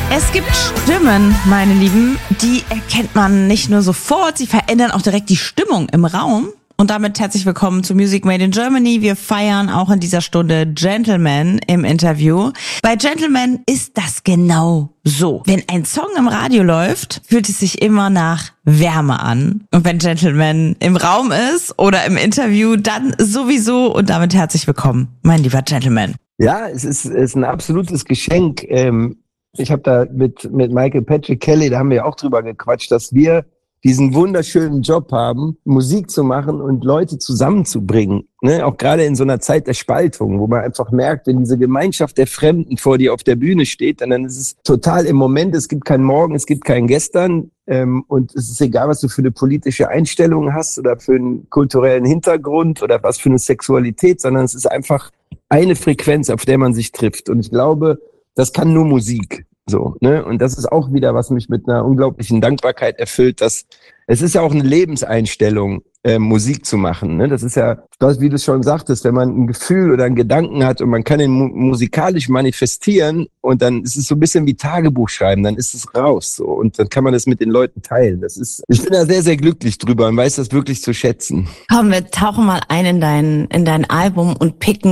Es gibt Stimmen, meine Lieben, die erkennt man nicht nur sofort, sie verändern auch direkt die Stimmung im Raum. Und damit herzlich willkommen zu Music Made in Germany. Wir feiern auch in dieser Stunde Gentleman im Interview. Bei Gentleman ist das genau so. Wenn ein Song im Radio läuft, fühlt es sich immer nach Wärme an. Und wenn Gentleman im Raum ist oder im Interview, dann sowieso. Und damit herzlich willkommen, mein lieber Gentleman. Ja, es ist ein absolutes Geschenk. Ich habe da mit Michael Patrick Kelly, da haben wir auch drüber gequatscht, dass wir diesen wunderschönen Job haben, Musik zu machen und Leute zusammenzubringen. Ne? Auch gerade in so einer Zeit der Spaltung, wo man einfach merkt, wenn diese Gemeinschaft der Fremden vor dir auf der Bühne steht, dann ist es total im Moment, es gibt kein Morgen, es gibt kein Gestern. Und es ist egal, was du für eine politische Einstellung hast oder für einen kulturellen Hintergrund oder was für eine Sexualität, sondern es ist einfach eine Frequenz, auf der man sich trifft. Und ich glaube, das kann nur Musik. So, ne? Und das ist auch wieder, was mich mit einer unglaublichen Dankbarkeit erfüllt, dass es ist ja auch eine Lebenseinstellung, Musik zu machen. Ne? Das ist ja, wie du schon sagtest, wenn man ein Gefühl oder einen Gedanken hat und man kann ihn musikalisch manifestieren und dann ist es so ein bisschen wie Tagebuch schreiben, dann ist es raus so und dann kann man das mit den Leuten teilen. Ich bin da sehr, sehr glücklich drüber und weiß das wirklich zu schätzen. Komm, wir tauchen mal ein in dein Album und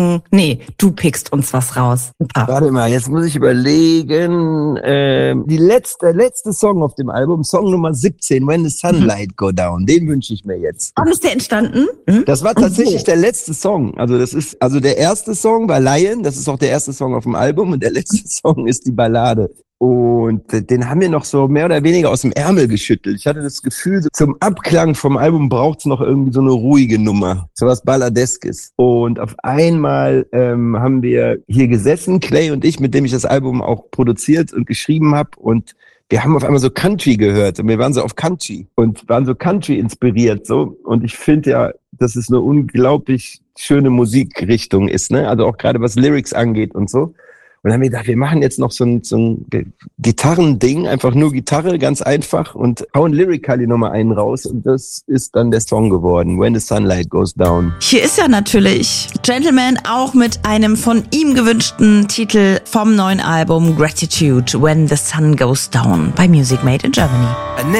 du pickst uns was raus. Warte mal, jetzt muss ich überlegen. Der letzte Song auf dem Album, Song Nummer 17, When the Sunlight Go Down, den wünsche ich mir jetzt. Wann ist der entstanden? Das war tatsächlich der letzte Song. Also der erste Song war Lion, das ist auch der erste Song auf dem Album und der letzte Song ist die Ballade. Und den haben wir noch so mehr oder weniger aus dem Ärmel geschüttelt. Ich hatte das Gefühl, so zum Abklang vom Album braucht's noch irgendwie so eine ruhige Nummer, so was Balladeskes. Und auf einmal haben wir hier gesessen, Clay und ich, mit dem ich das Album auch produziert und geschrieben habe und wir haben auf einmal so Country gehört und wir waren so auf Country und waren so Country inspiriert so und ich finde ja, dass es eine unglaublich schöne Musikrichtung ist, ne? Also auch gerade was Lyrics angeht und so. Und dann haben wir gedacht, wir machen jetzt noch so ein Gitarrending, einfach nur Gitarre, ganz einfach und hauen Lyrically nochmal einen raus und das ist dann der Song geworden, When the Sunlight Goes Down. Hier ist ja natürlich Gentleman auch mit einem von ihm gewünschten Titel vom neuen Album Gratitude, When the Sun Goes Down bei Music Made in Germany.